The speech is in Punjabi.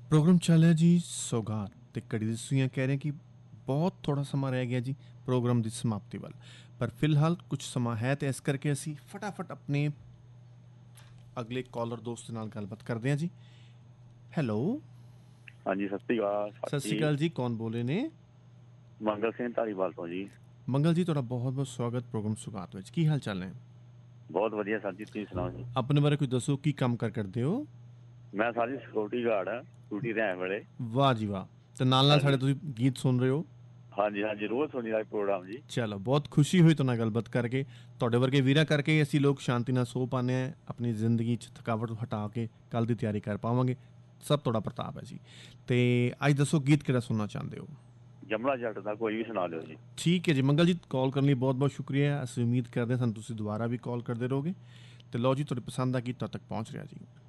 ਪ੍ਰੋਗਰਾਮ ਚੱਲ ਰਿਹਾ ਜੀ ਸੌਗਾਤ ਤੇ ਘੜੀ ਦੀ ਸੂਈਆਂ ਕਹਿ ਰਹੇ ਕਿ ਬਹੁਤ ਥੋੜਾ ਸਮਾਂ ਰਹਿ ਗਿਆ ਜੀ ਪ੍ਰੋਗਰਾਮ ਦੀ ਸਮਾਪਤੀ ਵੱਲ। ਪਰ ਫਿਲਹਾਲ ਕੁਝ ਸਮਾਂ ਹੈ ਤੇ ਇਸ ਕਰਕੇ ਅਸੀਂ ਫਟਾਫਟ ਆਪਣੇ ਅਗਲੇ ਕਾਲਰ ਦੋਸਤ ਨਾਲ ਗੱਲਬਾਤ ਕਰਦੇ ਹਾਂ ਜੀ। ਹੈਲੋ, ਹਾਂਜੀ, ਸਤਿ ਸ਼੍ਰੀ ਅਕਾਲ ਸਤਿ ਸ਼੍ਰੀ ਅਕਾਲ ਜੀ। ਕੌਣ ਬੋਲੇ ਨੇ? ਮੰਗਲ ਸਿੰਘ ਧਾਰੀਵਾਲ ਤੋਂ ਜੀ। ਮੰਗਲ ਜੀ, ਤੁਹਾਡਾ ਬਹੁਤ ਬਹੁਤ ਸਵਾਗਤ ਪ੍ਰੋਗਰਾਮ ਸੌਗਾਤ ਵਿੱਚ। ਕੀ ਹਾਲ ਚਾਲ ਨੇ? ਬਹੁਤ ਵਧੀਆ ਸਰ ਜੀ, ਤੁਸੀਂ ਸੁਣਾਓ ਜੀ। ਆਪਣੇ ਬਾਰੇ ਕੁਝ ਦੱਸੋ, ਕੀ ਕੰਮ ਕਰਦੇ ਹੋ? ਮੈਂ ਸਰ ਜੀ ਸਿਕਿਉਰਟੀ ਗਾਰਡ ਆ ਡਿਊਟੀ ਰਹਿਣ ਵੇਲੇ। ਵਾਹ ਜੀ ਵਾਹ। ਤੇ ਨਾਲ ਸਾਡੇ ਹਾਂਜੀ ਤੁਸੀਂ ਗੀਤ ਸੁਣ ਰਹੇ ਹੋ? ਹਾਂਜੀ ਹਾਂਜੀ, ਰੋਜ਼ ਸੁਣੀ ਦਾ ਪ੍ਰੋਗਰਾਮ ਜੀ। ਚਲੋ, ਬਹੁਤ ਖੁਸ਼ੀ ਹੋਈ ਤੁਹਾਡੇ ਨਾਲ ਗੱਲਬਾਤ ਕਰਕੇ। ਤੁਹਾਡੇ ਵਰਗੇ ਵੀਰਾਂ ਕਰਕੇ ਅਸੀਂ ਲੋਕ ਸ਼ਾਂਤੀ ਨਾਲ ਸੋ ਪਾਉਂਦੇ ਹਾਂ, ਆਪਣੀ ਜ਼ਿੰਦਗੀ 'ਚ ਥਕਾਵਟ ਹਟਾ ਕੇ ਕੱਲ੍ਹ ਦੀ ਤਿਆਰੀ ਕਰ ਪਾਵਾਂਗੇ। ਸਭ ਤੁਹਾਡਾ ਪ੍ਰਤਾਪ ਹੈ ਜੀ। ਅਤੇ ਅੱਜ ਦੱਸੋ, ਗੀਤ ਕਿਹੜਾ ਸੁਣਨਾ ਚਾਹੁੰਦੇ ਹੋ? ਜਮਲਾ ਜੱਟ ਦਾ ਕੋਈ ਵੀ ਸੁਣਾ ਦਿਓ ਜੀ। ਠੀਕ ਹੈ ਜੀ ਮੰਗਲ ਜੀ, ਕਾਲ ਕਰਨ ਲਈ ਬਹੁਤ ਬਹੁਤ ਸ਼ੁਕਰੀਆ। ਅਸੀਂ ਉਮੀਦ ਕਰਦੇ ਹਾਂ ਸਾਨੂੰ ਤੁਸੀਂ ਦੁਬਾਰਾ ਵੀ ਕਾਲ ਕਰਦੇ ਰਹੋਗੇ। ਅਤੇ ਲਓ ਜੀ, ਤੁਹਾਡੀ ਪਸੰਦ ਦਾ ਗੀਤ ਤਦ ਤੱਕ ਪਹੁੰਚ ਰਿਹਾ ਜੀ।